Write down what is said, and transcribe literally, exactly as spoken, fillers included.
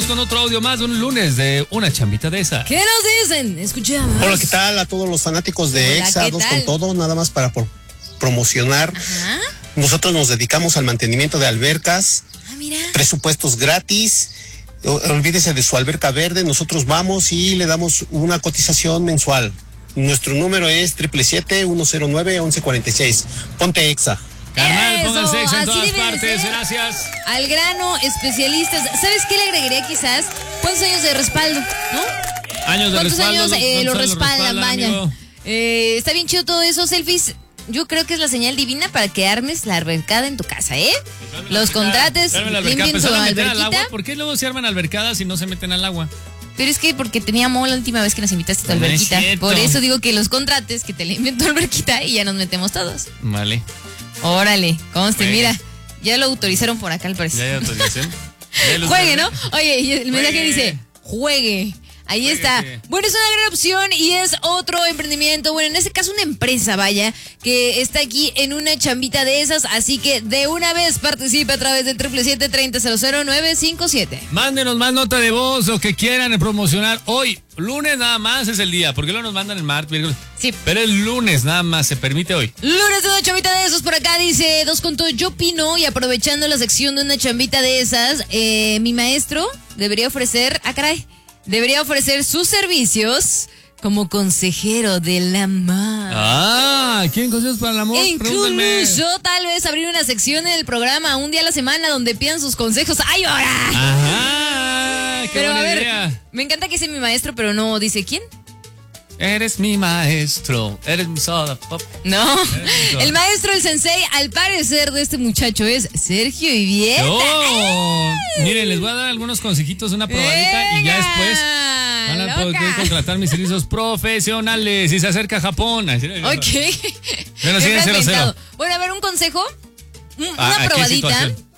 vamos con otro audio más, un lunes de una chambita de esa. ¿Qué nos dicen? Escuchamos. Hola, ¿qué tal? A todos los fanáticos de Hola, EXA, ¿qué dos tal? con todo, nada más para por promocionar. Ajá. Nosotros nos dedicamos al mantenimiento de albercas, Ah, mira. presupuestos gratis. O- Olvídese de su alberca verde, nosotros vamos y le damos una cotización mensual. Nuestro número es siete siete siete, uno cero nueve, once cuarenta y seis. Ponte EXA. Carnal, Eso, pónganse ex en así todas debe de partes, ser. gracias. Al grano, especialistas. ¿Sabes qué le agregaría quizás? ¿Cuántos años de respaldo? ¿No? Años de ¿Cuántos respaldo. años eh, ¿cuántos lo años respaldan, vaya? amigo? Eh, está bien chido todo eso, selfies. Yo creo que es la señal divina para que armes la albercada en tu casa, ¿eh? Los contrates, Armen la albercada, limpien su empezaron a meter al alberquita. agua. ¿Por qué luego se arman albercadas y no se meten al agua? Pero es que porque teníamos la última vez que nos invitaste a tu No es alberquita. cierto. Por eso digo que los contrates, que te limpien tu alberquita y ya nos metemos todos. Vale. Órale, conste, Bueno. mira. Ya lo autorizaron por acá al parecer. Ya hay autorización. Ya los Juegue, ¿no? veo. Oye, y el mensaje Juegue. dice, juegue. Ahí Juegue, está. sí. Bueno, es una gran opción y es otro emprendimiento. Bueno, en este caso una empresa, vaya, que está aquí en una chambita de esas. Así que de una vez participe a través del triple siete, treinta, cero cero, nueve cinco siete. Mándenos más nota de voz o que quieran promocionar hoy. Lunes nada más es el día, porque luego nos mandan el martes, miércoles. Sí. Pero el lunes nada más, se permite hoy. Lunes de una chambita de esos por acá, dice Dos con todo. Yo opino, y aprovechando la sección de una chambita de esas, eh, mi maestro debería ofrecer, ah caray, debería ofrecer sus servicios como consejero del amor. Ah, ¿quieren consejos para el amor? Pregúntenme. Incluso tal vez abrir una sección en el programa un día a la semana donde pidan sus consejos. ¡Ay, ahora! Ajá, qué Pero a buena ver, idea. me encanta que dice mi maestro, pero no dice quién. Eres mi maestro, eres mi soda pop. No, Eso. el maestro, el sensei, al parecer de este muchacho es Sergio Ivieta. Oh, miren, les voy a dar algunos consejitos, una probadita y ya Venga, después van a poder loca. contratar mis servicios profesionales. Y se acerca a Japón. Así- Ok. Bueno, Qué siguen cero, fragmentado. cero. Bueno, a ver, un consejo, un- Ah, ¿a una qué probadita. situación?